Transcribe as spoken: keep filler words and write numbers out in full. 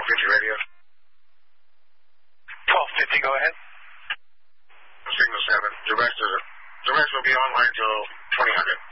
twelve fifty radio. twelve fifty, go ahead. Signal seven. Direct, direct will be online till twenty hundred.